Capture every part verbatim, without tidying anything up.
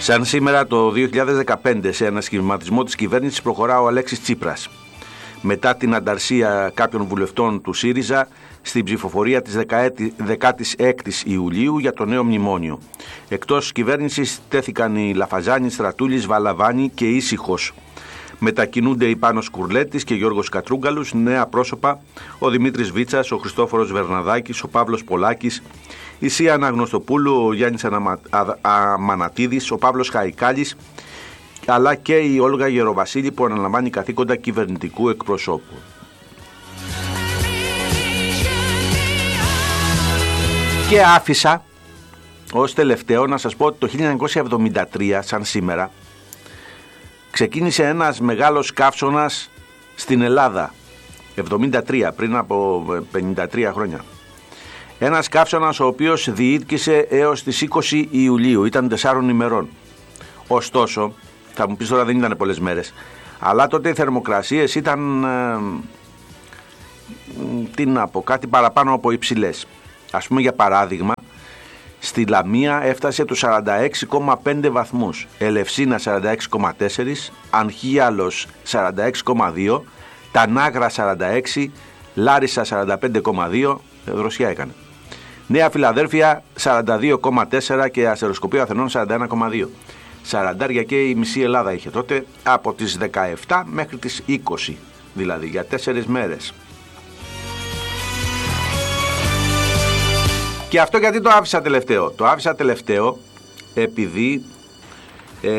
Σαν σήμερα το δύο χιλιάδες δεκαπέντε, σε ανασχηματισμό της κυβέρνησης προχωρά ο Αλέξης Τσίπρας. Μετά την ανταρσία κάποιων βουλευτών του ΣΥΡΙΖΑ στην ψηφοφορία της δεκάτης έκτης Ιουλίου για το νέο μνημόνιο. Εκτός κυβέρνησης τέθηκαν οι Λαφαζάνη, Στρατούλης, Βαλαβάνη και Ήσυχος. Μετακινούνται οι Πάνος Κουρλέτης και Γιώργος Κατρούγκαλους, νέα πρόσωπα, ο Δημήτρης Βίτσας, ο Χριστόφορος Βερναδάκης, ο Παύλος Πολάκης, η Σία Αναγνωστοπούλου, ο Γιάννης Αναμα... Αμανατίδης, ο Παύλος Χαϊκάλης, αλλά και η Όλγα Γεροβασίλη που αναλαμβάνει καθήκοντα κυβερνητικού εκπροσώπου. Και άφησα ως τελευταίο να σας πω ότι το χίλια εννιακόσια εβδομήντα τρία, σαν σήμερα, ξεκίνησε ένας μεγάλος καύσωνας στην Ελλάδα. εβδομήντα τρία, πριν από πενήντα τρία χρόνια. Ένας καύσωνας ο οποίος διήρκησε έως τις είκοσι Ιουλίου, ήταν τεσσάρων ημερών. Ωστόσο, θα μου πεις τώρα δεν ήταν πολλές μέρες, αλλά τότε οι θερμοκρασίες ήταν, ε, τι να πω, κάτι παραπάνω από υψηλές. Ας πούμε για παράδειγμα, στη Λαμία έφτασε τους σαράντα έξι κόμμα πέντε βαθμούς, Ελευσίνα σαράντα έξι κόμμα τέσσερα, Ανχίαλος σαράντα έξι κόμμα δύο, Τανάγρα σαράντα έξι, Λάρισα σαράντα πέντε κόμμα δύο, δροσιά έκανε. Νέα Φιλαδέλφια σαράντα δύο κόμμα τέσσερα και Αστεροσκοπείο Αθηνών σαράντα ένα κόμμα δύο. Σαραντάρια και η μισή Ελλάδα είχε τότε, από τις δεκαεπτά μέχρι τις είκοσι, δηλαδή για τέσσερις μέρες. Και αυτό γιατί το άφησα τελευταίο? Το άφησα τελευταίο επειδή ε,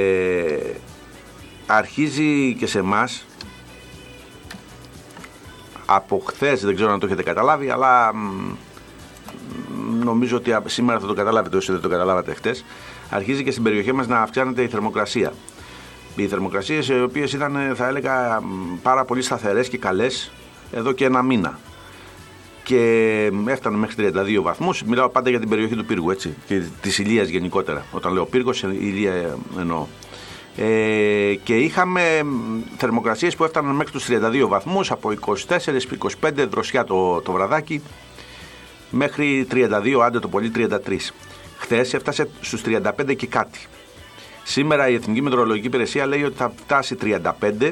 αρχίζει και σε εμάς, από χθες, δεν ξέρω αν το έχετε καταλάβει, αλλά μ, νομίζω ότι σήμερα θα το καταλάβετε όσοι δεν το καταλάβατε χθες, αρχίζει και στην περιοχή μας να αυξάνεται η θερμοκρασία. Οι θερμοκρασίες οι οποίες ήταν, θα έλεγα, πάρα πολύ σταθερές και καλές εδώ και ένα μήνα. Και έφτανε μέχρι τριάντα δύο βαθμούς. Μιλάω πάντα για την περιοχή του πύργου, έτσι, και της Ηλίας γενικότερα. Όταν λέω πύργος, Ηλία εννοώ. Ε, και είχαμε θερμοκρασίες που έφταναν μέχρι τους τριάντα δύο βαθμούς, από είκοσι τέσσερα με είκοσι πέντε δροσιά το, το βραδάκι, μέχρι τριάντα δύο, άντε το πολύ τριάντα τρία. Χθες έφτασε στους τριάντα πέντε και κάτι. Σήμερα η Εθνική Μετεωρολογική Υπηρεσία λέει ότι θα φτάσει τριάντα πέντε.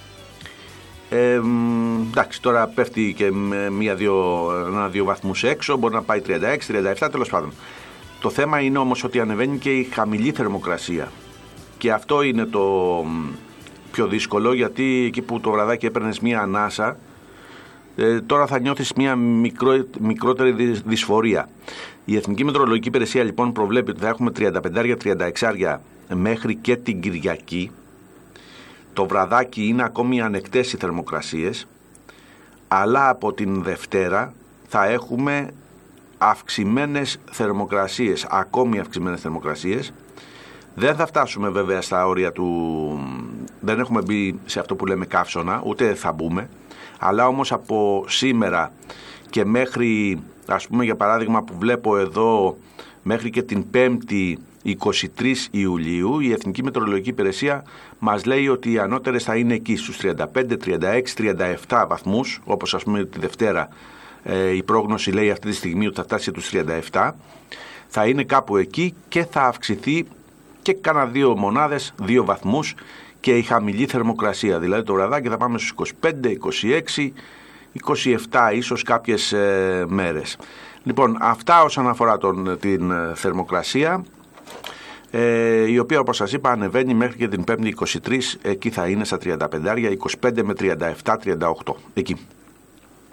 Ε, εντάξει, τώρα πέφτει και μία-δύο ένα-δύο βαθμούς έξω, μπορεί να πάει τριάντα έξι τριάντα επτά, τέλος πάντων. Το θέμα είναι όμως ότι ανεβαίνει και η χαμηλή θερμοκρασία. Και αυτό είναι το πιο δύσκολο, γιατί εκεί που το βραδάκι έπαιρνες μία ανάσα, ε, τώρα θα νιώθεις μία μικρό, μικρότερη δυσφορία. Η Εθνική Μετεωρολογική Υπηρεσία λοιπόν προβλέπει ότι θα έχουμε τριάντα πέντε τριάντα έξι μέχρι και την Κυριακή. Το βραδάκι είναι ακόμη ανεκτές οι θερμοκρασίες, αλλά από την Δευτέρα θα έχουμε αυξημένες θερμοκρασίες, ακόμη αυξημένες θερμοκρασίες. Δεν θα φτάσουμε βέβαια στα όρια του, δεν έχουμε μπει σε αυτό που λέμε καύσωνα, ούτε θα μπούμε, αλλά όμως από σήμερα και μέχρι, ας πούμε για παράδειγμα που βλέπω εδώ, μέχρι και την πέμπτη είκοσι τρεις Ιουλίου, η Εθνική Μετεωρολογική Υπηρεσία μας λέει ότι οι ανώτερες θα είναι εκεί στους τριάντα πέντε, τριάντα έξι, τριάντα επτά βαθμούς, όπως ας πούμε τη Δευτέρα ε, η πρόγνωση λέει αυτή τη στιγμή ότι θα φτάσει στους τριάντα επτά, θα είναι κάπου εκεί και θα αυξηθεί και κάνα δύο μονάδες, δύο βαθμούς και η χαμηλή θερμοκρασία, δηλαδή το βραδάκι θα πάμε στους είκοσι πέντε, είκοσι έξι, είκοσι επτά ίσως κάποιες ε, μέρες. Λοιπόν, αυτά όσον αφορά τον, την ε, θερμοκρασία, ε, η οποία όπως σας είπα ανεβαίνει μέχρι και την πέμπτη είκοσι τρεις, εκεί θα είναι στα τριάντα πέντε, είκοσι πέντε με τριάντα επτά τριάντα οκτώ, εκεί.